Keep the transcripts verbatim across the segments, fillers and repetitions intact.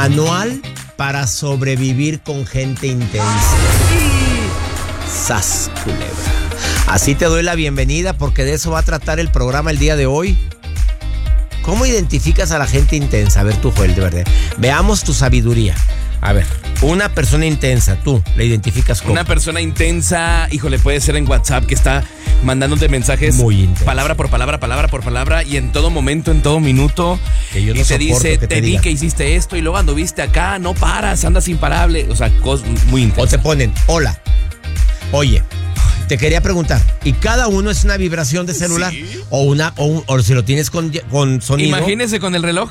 Manual para sobrevivir con gente intensa. ¡Sas, culebra! Así te doy la bienvenida porque de eso va a tratar el programa el día de hoy. ¿Cómo identificas a la gente intensa? A ver tú, Joel, de verdad. Veamos tu sabiduría. A ver, una persona intensa, tú, ¿la identificas como? Una persona intensa, híjole, puede ser en WhatsApp que está mandándote mensajes muy intensa, palabra por palabra, palabra por palabra, y en todo momento, en todo minuto, que yo no y te dice, que te, te vi digan. que hiciste esto y luego anduviste acá, no paras, andas imparable, o sea, cosas muy intensas. O te ponen, hola, oye, te quería preguntar, ¿y cada uno es una vibración de celular? ¿Sí? O una, o, un, o si lo tienes con, con sonido. Imagínese con el reloj.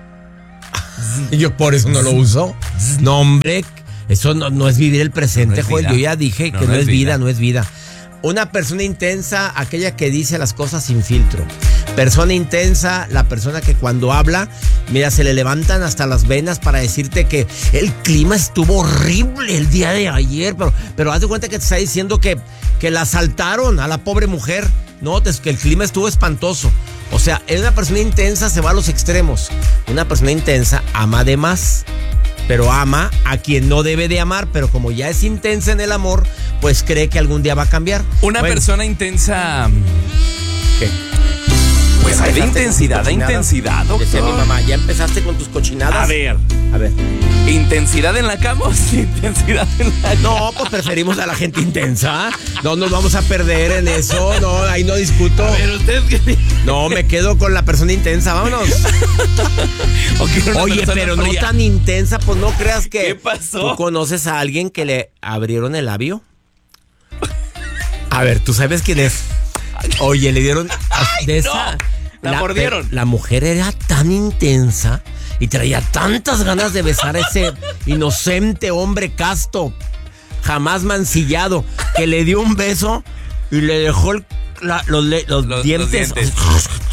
Yo por eso no lo uso. No, hombre, eso no, no es vivir el presente, no es Joel. Yo ya dije no, que no, no es vida, vida, no es vida. Una persona intensa, aquella que dice las cosas sin filtro. Persona intensa, la persona que cuando habla, mira, se le levantan hasta las venas para decirte que el clima estuvo horrible el día de ayer, pero, pero haz de cuenta que te está diciendo que, que la asaltaron a la pobre mujer. No, es que el clima estuvo espantoso. O sea, una persona intensa se va a los extremos. Una persona intensa ama de más, pero ama a quien no debe de amar, pero como ya es intensa en el amor, pues cree que algún día va a cambiar. Una bueno. persona intensa... ¿Qué? Pues hay de intensidad, de intensidad, doctor. Decía mi mamá, ¿ya empezaste con tus cochinadas? A ver. A ver. ¿Intensidad en la cama o sin intensidad en la cama? No, pues preferimos a la gente intensa. No nos vamos a perder en eso. No, ahí no discuto. A ver, ¿usted qué? No, me quedo con la persona intensa, vámonos. Oye, pero fría. No tan intensa, pues no creas que... ¿Qué pasó? ¿Tú conoces a alguien que le abrieron el labio? A ver, ¿tú sabes quién es? Oye, le dieron... Ay, de esa, no. La, la mordieron. La mujer era tan intensa y traía tantas ganas de besar a ese inocente hombre casto, jamás mancillado, que le dio un beso y le dejó el, la, los, los, los dientes. Los dientes.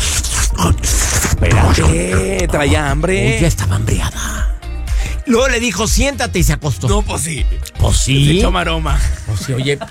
Espérate, traía hambre. Ella estaba hambriada. Luego le dijo, siéntate, y se acostó. No, pues sí. Pues sí. Se echó maroma. Pues sí, oye.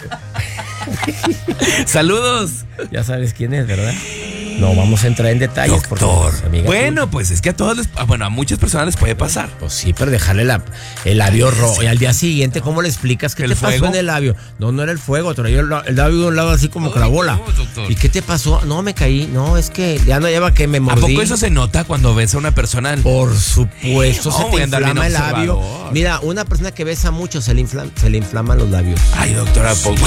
Saludos. Ya sabes quién es, ¿verdad? No vamos a entrar en detalles, doctor. Porque, amiga, bueno, tú... pues es que a todos les, bueno, a muchas personas les puede pasar. Pues sí, pero dejarle la, el labio rojo. Y al día siguiente, ¿cómo le explicas qué te fuego? pasó en el labio? No, no era el fuego, traía el, el labio de un lado así como con la bola. No, ¿y qué te pasó? No, me caí. No, es que ya no lleva que me mordí. ¿A poco eso se nota cuando ves a una persona? En... Por supuesto, no, se te inflama el labio. Mira, una persona que besa mucho se le, infla, se le inflaman los labios. Ay, doctora, ¿a poco?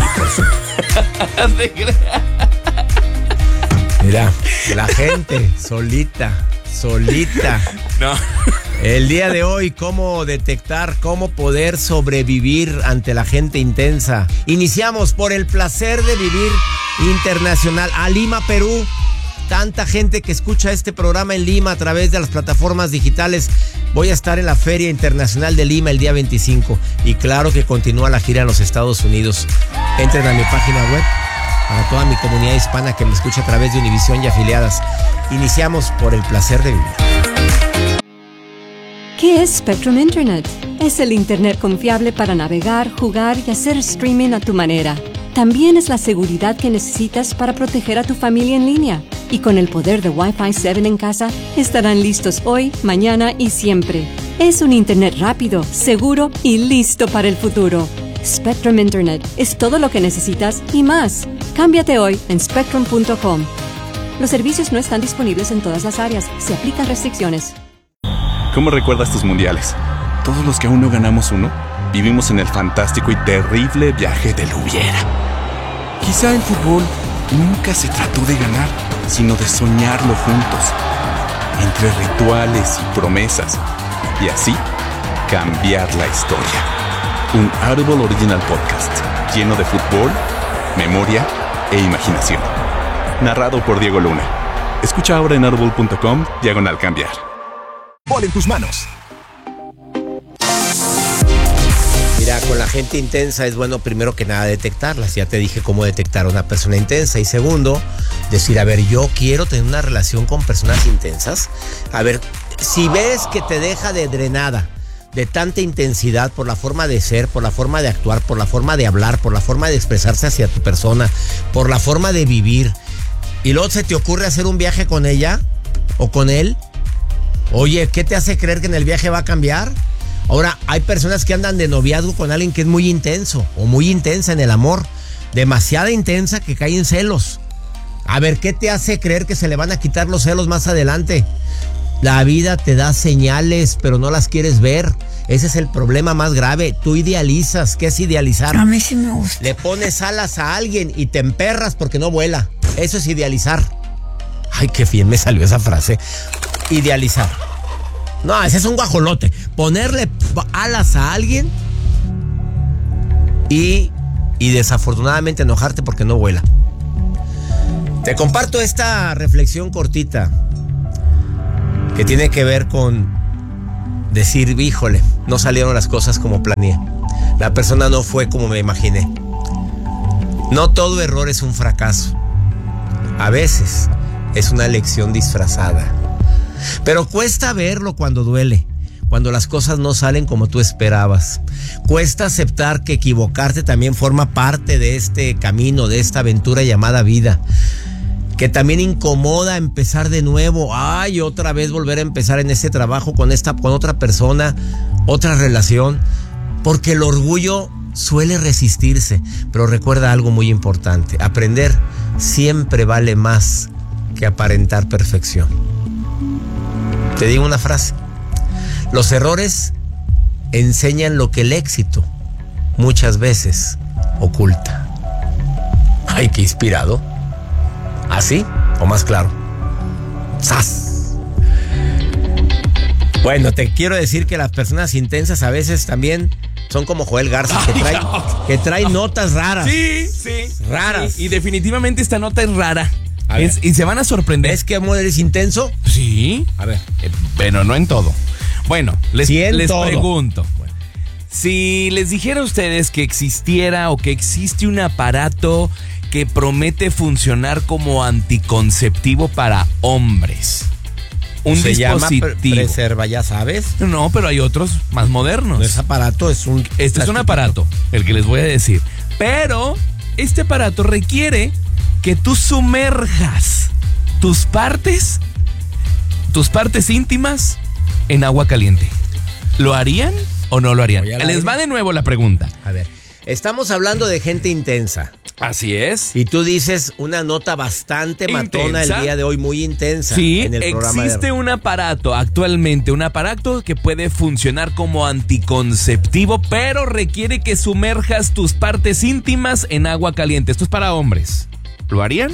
Mira, la gente solita, solita. No. El día de hoy, cómo detectar, cómo poder sobrevivir ante la gente intensa. Iniciamos por el placer de vivir internacional a Lima, Perú. Tanta gente que escucha este programa en Lima a través de las plataformas digitales. Voy a estar en la Feria Internacional de Lima el día veinticinco. Y claro que continúa la gira en los Estados Unidos. Entren a mi página web. Para toda mi comunidad hispana que me escucha a través de Univisión y afiliadas. Iniciamos por el placer de vivir. ¿Qué es Spectrum Internet? Es el Internet confiable para navegar, jugar y hacer streaming a tu manera. También es la seguridad que necesitas para proteger a tu familia en línea. Y con el poder de Wi-Fi siete en casa, estarán listos hoy, mañana y siempre. Es un Internet rápido, seguro y listo para el futuro. Spectrum Internet es todo lo que necesitas y más. Cámbiate hoy en spectrum punto com. Los servicios no están disponibles en todas las áreas. Se aplican restricciones. ¿Cómo recuerdas tus mundiales? Todos los que aún no ganamos uno, vivimos en el fantástico y terrible viaje del hubiera. Quizá el fútbol nunca se trató de ganar, sino de soñarlo juntos. Entre rituales y promesas. Y así, cambiar la historia. Un Audible Original Podcast lleno de fútbol, memoria e imaginación. Narrado por Diego Luna. Escucha ahora en audible punto com, diagonal cambiar. Pon en tus manos. Mira, con la gente intensa es bueno primero que nada detectarlas. Ya te dije cómo detectar a una persona intensa. Y segundo, decir, a ver, yo quiero tener una relación con personas intensas. A ver, si ves que te deja de drenada, de tanta intensidad por la forma de ser, por la forma de actuar, por la forma de hablar, por la forma de expresarse hacia tu persona, por la forma de vivir, y luego se te ocurre hacer un viaje con ella o con él, oye, ¿qué te hace creer que en el viaje va a cambiar? Ahora, hay personas que andan de noviazgo con alguien que es muy intenso o muy intensa en el amor. Demasiada intensa que cae en celos. A ver, ¿qué te hace creer que se le van a quitar los celos más adelante? La vida te da señales, pero no las quieres ver. Ese es el problema más grave. Tú idealizas. ¿Qué es idealizar? A mí sí me gusta. Le pones alas a alguien y te emperras porque no vuela. Eso es idealizar. Ay, qué bien me salió esa frase. Idealizar. No, ese es un guajolote. Ponerle alas a alguien y, y desafortunadamente enojarte porque no vuela. Te comparto esta reflexión cortita que tiene que ver con decir, híjole, no salieron las cosas como planeé. La persona no fue como me imaginé. No todo error es un fracaso. A veces es una lección disfrazada. Pero cuesta verlo cuando duele, cuando las cosas no salen como tú esperabas. Cuesta aceptar que equivocarte también forma parte de este camino, de esta aventura llamada vida. Que también incomoda empezar de nuevo. Ay, otra vez volver a empezar en este trabajo con esta, con otra persona, otra relación. Porque el orgullo suele resistirse. Pero recuerda algo muy importante. Aprender siempre vale más que aparentar perfección. Te digo una frase. Los errores enseñan lo que el éxito muchas veces oculta. Ay, qué inspirado. ¿Así o más claro? ¡Sas! Bueno, te quiero decir que las personas intensas a veces también son como Joel Garza, que trae, que trae notas raras. Sí, sí. Raras. Sí, y definitivamente esta nota es rara. Es, y se van a sorprender. ¿Es que amor eres intenso? Sí. A ver. Eh, bueno, no en todo. Bueno, les, sí en les todo. pregunto. Bueno, si les dijera a ustedes que existiera o que existe un aparato que promete funcionar como anticonceptivo para hombres. Un Se dispositivo. llama pre- preserva, ya sabes. No, pero hay otros más modernos. No es aparato, es un... Este es un aparato, el que les voy a decir. Pero este aparato requiere que tú sumerjas tus partes, tus partes íntimas en agua caliente. ¿Lo harían o no lo harían? Les va de nuevo la pregunta. A ver, estamos hablando de gente intensa. Así es. Y tú dices una nota bastante matona ¿Intensa? El día de hoy, muy intensa. Sí, en el programa existe de... un aparato actualmente, un aparato que puede funcionar como anticonceptivo, pero requiere que sumerjas tus partes íntimas en agua caliente. Esto es para hombres. ¿Lo harían?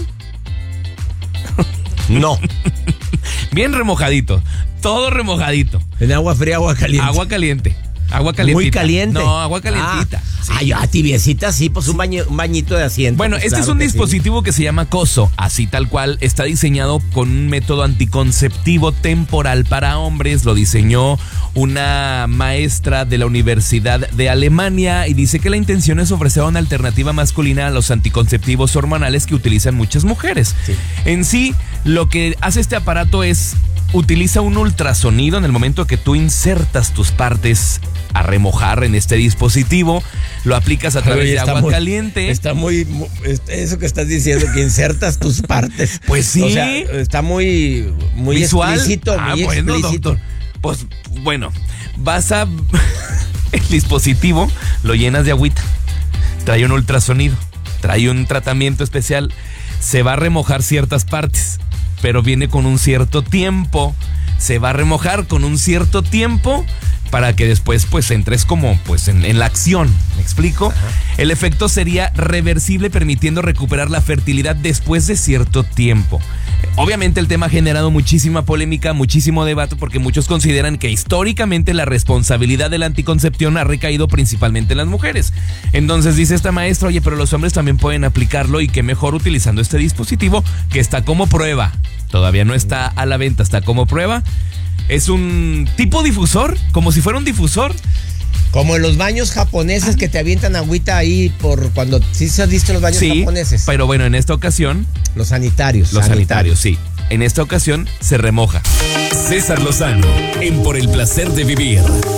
No. Bien remojadito, todo remojadito. En agua fría, agua caliente. Agua caliente. Agua calientita. Muy caliente. No, agua calientita. Ah, sí. Ay, ah, tibiecita, sí, pues un, baño, un bañito de asiento. Bueno, pues este claro es un que dispositivo sí. que se llama Coso, así tal cual. Está diseñado con un método anticonceptivo temporal para hombres. Lo diseñó una maestra de la Universidad de Alemania y dice que la intención es ofrecer una alternativa masculina a los anticonceptivos hormonales que utilizan muchas mujeres. Sí. En sí, lo que hace este aparato es... utiliza un ultrasonido en el momento que tú insertas tus partes a remojar en este dispositivo, lo aplicas a través Oye, de agua muy, caliente. Está muy, muy, eso que estás diciendo, que insertas tus partes. Pues sí. O sea, está muy, muy visual. explícito, ah, muy bueno, explícito. doctor. Pues bueno, vas a el dispositivo, lo llenas de agüita, trae un ultrasonido, trae un tratamiento especial, se va a remojar ciertas partes, pero viene con un cierto tiempo, se va a remojar con un cierto tiempo para que después pues entres como pues en, en la acción, ¿me explico? Ajá. El efecto sería reversible, permitiendo recuperar la fertilidad después de cierto tiempo. Obviamente el tema ha generado muchísima polémica, muchísimo debate, porque muchos consideran que históricamente la responsabilidad de la anticoncepción ha recaído principalmente en las mujeres. Entonces dice esta maestra, oye, pero los hombres también pueden aplicarlo, y qué mejor utilizando este dispositivo que está como prueba. Todavía no está a la venta, está como prueba. Es un tipo difusor, como si fuera un difusor. Como en los baños japoneses que te avientan agüita ahí por cuando... ¿Sí se has visto los baños sí, japoneses? Pero bueno, en esta ocasión... Los sanitarios. Los sanitarios, sanitarios, sí. En esta ocasión se remoja. César Lozano, en Por el Placer de Vivir.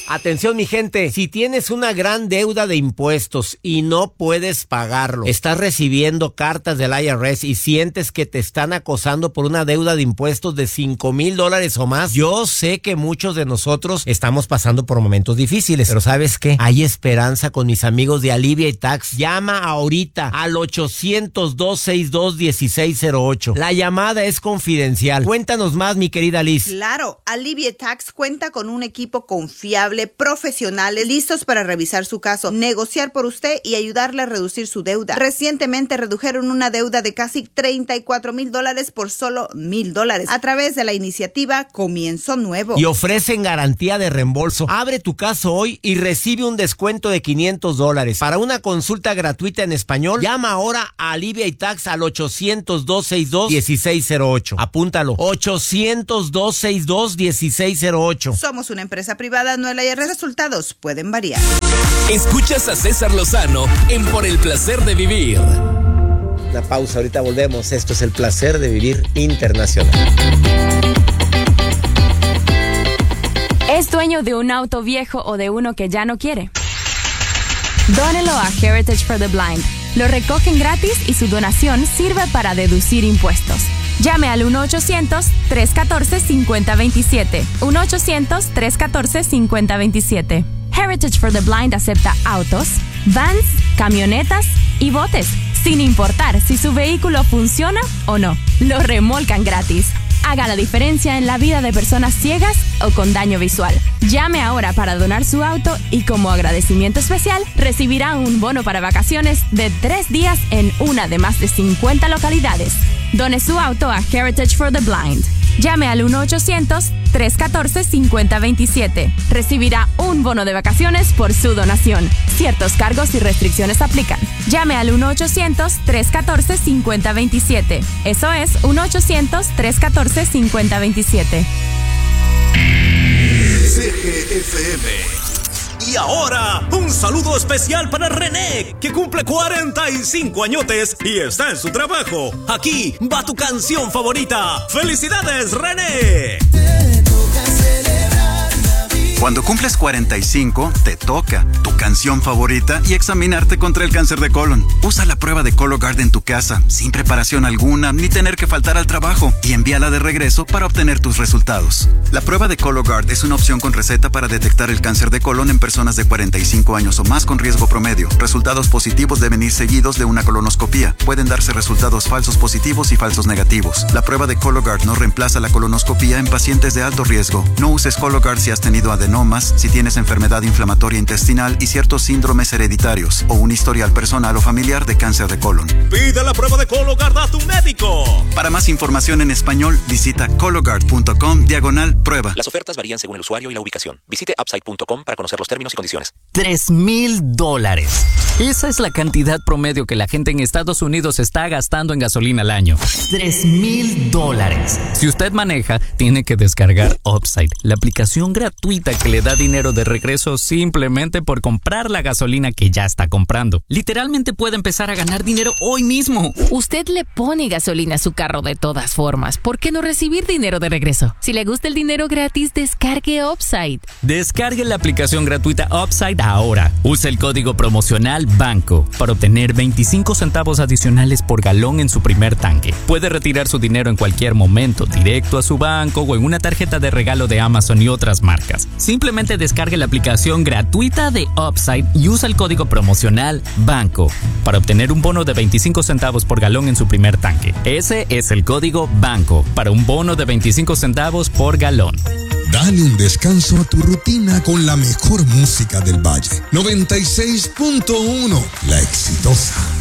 Atención, mi gente, si tienes una gran deuda de impuestos y no puedes pagarlo, estás recibiendo cartas del I R S y sientes que te están acosando por una deuda de impuestos de cinco mil dólares o más, yo sé que muchos de nosotros estamos pasando por momentos difíciles, pero ¿sabes qué? Hay esperanza con mis amigos de Alivia Tax. Llama ahorita al ochocientos, dos sesenta y dos, dieciséis cero ocho. La llamada es confidencial. Cuéntanos más, mi querida Liz. Claro, Alivia Tax cuenta con un equipo confiable, profesionales, listos para revisar su caso, negociar por usted y ayudarle a reducir su deuda. Recientemente redujeron una deuda de casi treinta y cuatro mil dólares por solo mil dólares a través de la iniciativa Comienzo Nuevo. Y ofrecen garantía de reembolso. Abre tu caso hoy y recibe un descuento de quinientos dólares. Para una consulta gratuita en español, llama ahora a Alivia Tax al ochocientos, dos sesenta y dos, dieciséis cero ocho. Apúntalo, ochocientos, dos sesenta y dos, dieciséis cero ocho. Somos una empresa privada, no el I R S. Resultados pueden variar. Escuchas a César Lozano en Por el Placer de Vivir. Una pausa, ahorita volvemos. Esto es El Placer de Vivir Internacional. ¿Es dueño de un auto viejo o de uno que ya no quiere? Dónelo a Heritage for the Blind. Lo recogen gratis y su donación sirve para deducir impuestos. Llame al uno ochocientos, tres uno cuatro, cinco cero dos siete. uno ochocientos, tres uno cuatro, cinco cero dos siete. Heritage for the Blind acepta autos, vans, camionetas y botes, sin importar si su vehículo funciona o no. Lo remolcan gratis. Haga la diferencia en la vida de personas ciegas o con daño visual. Llame ahora para donar su auto y como agradecimiento especial recibirá un bono para vacaciones de tres días en una de más de cincuenta localidades. Done su auto a Heritage for the Blind. Llame al uno ochocientos, tres uno cuatro, cinco cero dos siete. Recibirá un bono de vacaciones por su donación. Ciertos cargos y restricciones aplican. Llame al uno ochocientos, tres uno cuatro, cinco cero dos siete. Eso es uno ochocientos, tres uno cuatro, cinco cero dos siete. C G F M. Y ahora, un saludo especial para René, que cumple cuarenta y cinco añotes y está en su trabajo. Aquí va tu canción favorita. ¡Felicidades, René! Cuando cumples cuarenta y cinco, te toca tu canción favorita y examinarte contra el cáncer de colon. Usa la prueba de Cologuard en tu casa, sin preparación alguna, ni tener que faltar al trabajo, y envíala de regreso para obtener tus resultados. La prueba de Cologuard es una opción con receta para detectar el cáncer de colon en personas de cuarenta y cinco años o más con riesgo promedio. Resultados positivos deben ir seguidos de una colonoscopía. Pueden darse resultados falsos positivos y falsos negativos. La prueba de Cologuard no reemplaza la colonoscopía en pacientes de alto riesgo. No uses Cologuard si has tenido adenomas, si tienes enfermedad inflamatoria intestinal y ciertos síndromes hereditarios o un historial personal o familiar de cáncer de colon. Pide la prueba de Cologuard a tu médico. Para más información en español, visita cologuard.com diagonal prueba. Las ofertas varían según el usuario y la ubicación. Visite upside punto com para conocer los términos y condiciones. Tres mil dólares. Esa es la cantidad promedio que la gente en Estados Unidos está gastando en gasolina al año. Tres mil dólares. Si usted maneja, tiene que descargar Upside, la aplicación gratuita que le da dinero de regreso simplemente por comprar la gasolina que ya está comprando. Literalmente puede empezar a ganar dinero hoy mismo. Usted le pone gasolina a su carro de todas formas. ¿Por qué no recibir dinero de regreso? Si le gusta el dinero gratis, descargue Upside. Descargue la aplicación gratuita Upside ahora. Use el código promocional BANCO para obtener veinticinco centavos adicionales por galón en su primer tanque. Puede retirar su dinero en cualquier momento, directo a su banco o en una tarjeta de regalo de Amazon y otras marcas. Simplemente descargue la aplicación gratuita de Upside y usa el código promocional BANCO para obtener un bono de veinticinco centavos por galón en su primer tanque. Ese es el código BANCO para un bono de veinticinco centavos por galón. Dale un descanso a tu rutina con la mejor música del Valle. noventa y seis punto uno, La Exitosa.